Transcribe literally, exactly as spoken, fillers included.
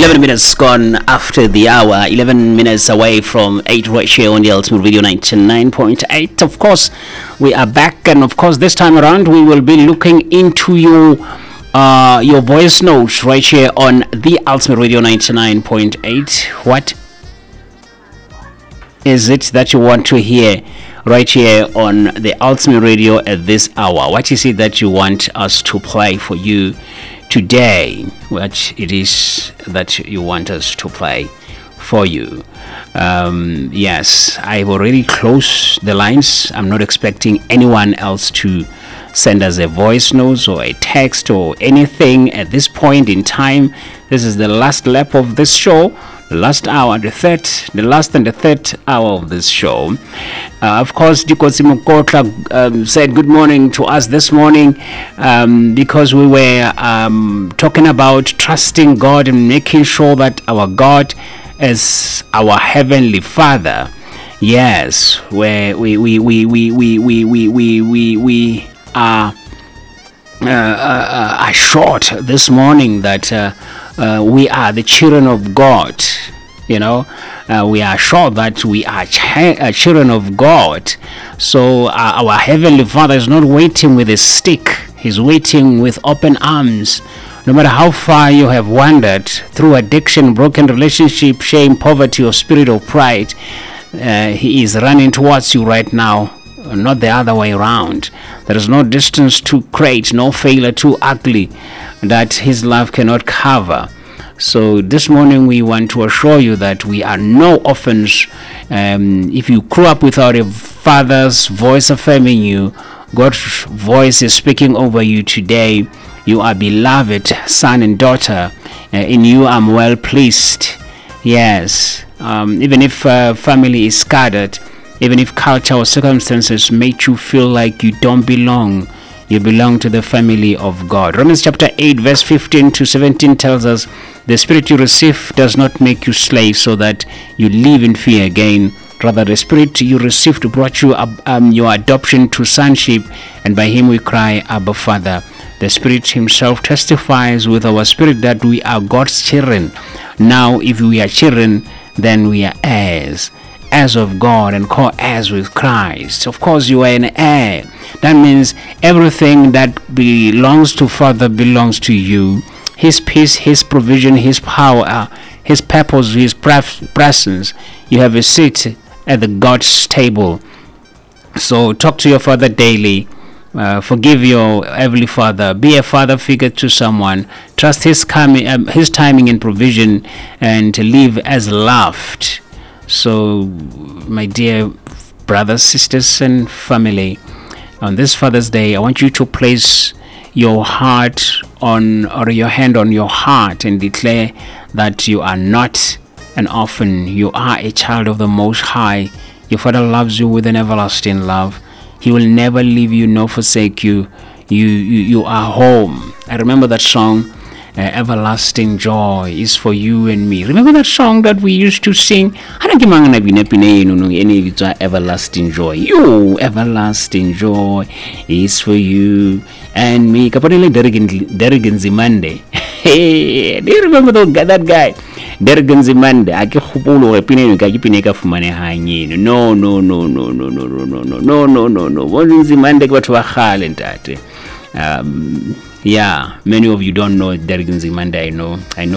eleven minutes gone after the hour, eleven minutes away from eight right here on the Ultimate Radio ninety-nine point eight. Of course, we are back, and of course, this time around, we will be looking into your uh, your voice notes right here on the Ultimate Radio ninety-nine point eight. What is it that you want to hear right here on the Ultimate Radio at this hour? What is it that you want us to play for you today? What it is that you want us to play for you? Um, yes, I've already closed the lines. I'm not expecting anyone else to send us a voice note or a text or anything at this point in time. This is the last lap of this show. The last hour, the third, the last and the third hour of this show. Uh, of course, Dikosi Mukotla um, said good morning to us this morning um, because we were um, talking about trusting God and making sure that our God is our Heavenly Father. Yes, where we we we we we we we we we, we are uh, uh, assured this morning that. Uh, Uh, we are the children of God. You know, uh, we are sure that we are ch- uh, children of God. So uh, our Heavenly Father is not waiting with a stick. He's waiting with open arms. No matter how far you have wandered through addiction, broken relationship, shame, poverty, or spirit of pride, uh, He is running towards you right now, not the other way around. There is no distance too great, no failure too ugly that His love cannot cover. So this morning we want to assure you that we are no orphans. Um, if you grew up without a father's voice affirming you, God's voice is speaking over you today. You are beloved son and daughter. Uh, in you I'm well pleased. Yes, um, even if uh, family is scattered, even if culture or circumstances make you feel like you don't belong, you belong to the family of God. Romans chapter eight verse fifteen to seventeen tells us, the spirit you receive does not make you slaves so that you live in fear again. Rather, the spirit you received brought you um, your adoption to sonship, and by Him we cry, Abba, Father. The Spirit Himself testifies with our spirit that we are God's children. Now, if we are children, then we are heirs. Heirs of God and co-heirs with Christ. Of course, you are an heir. That means everything that belongs to Father belongs to you. His peace, His provision, His power, His purpose, His presence. You have a seat at the God's table. So talk to your Father daily. Uh, forgive your Heavenly Father. Be a father figure to someone. Trust His coming, um, His timing and provision, and live as loved. So, my dear brothers, sisters, and family, on this Father's Day, I want you to place your heart on, or your hand on your heart, and declare that you are not an orphan. You are a child of the Most High. Your Father loves you with an everlasting love. He will never leave you nor forsake you. You, you, you are home. I remember that song. Uh, everlasting joy is for you and me. Remember that song that we used to sing? Everlasting joy. You, everlasting joy is for you and me. Derek Nzimande. Hey, do you remember that guy? Derek Nzimande. No, no, no, no, no, no, no, no, no, no, no, no, no. What Nzimande got to a talent at? Um, yeah, many of you don't know Derek Nzimande. I know, I know.